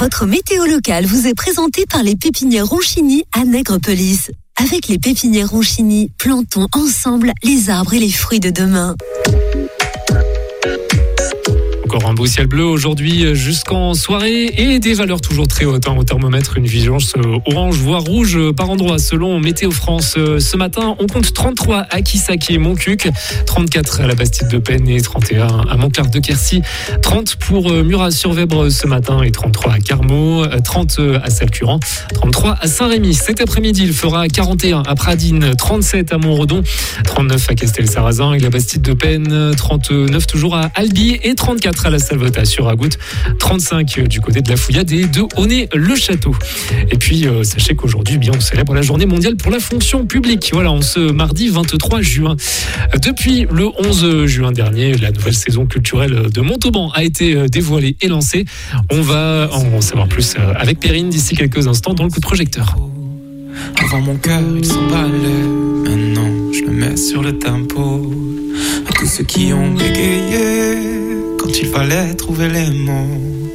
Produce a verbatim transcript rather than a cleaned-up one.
Votre météo locale vous est présentée par les pépinières Ronchini à Nègrepelisse. Avec les pépinières Ronchini, plantons ensemble les arbres et les fruits de demain. Encore un beau ciel bleu aujourd'hui jusqu'en soirée et des valeurs toujours très hautes hein, au thermomètre, une vigilance orange voire rouge par endroit selon Météo France. Ce matin, on compte trente-trois à Quissac et Montcuq, trente-quatre à la Bastide de Penne et trente et un à Montclar de Quercy, trente pour Murat-sur-Vèbre ce matin et trente-trois à Carmaux, trente à Salcurant, trente-trois à Saint-Rémy. Cet après-midi, il fera quarante et un à Pradines, trente-sept à Montredon, trente-neuf à Castel-Sarrazin et la Bastide de Penne, trente-neuf toujours à Albi et trente-quatre à la Salvetat sur Agout, trente-cinq du côté de la Fouillade et de Aunay-le-Château. Et puis euh, sachez qu'aujourd'hui, bien, on célèbre la journée mondiale pour la fonction publique. Voilà, en ce mardi vingt-trois juin. Depuis le onze juin dernier, la nouvelle saison culturelle de Montauban a été dévoilée et lancée. On va en savoir plus avec Perrine d'ici quelques instants dans le coup de projecteur. Avant mon cœur, il s'emballait. Maintenant, je le mets sur le tempo. À tous ceux qui ont bégayé quand il fallait trouver les mots.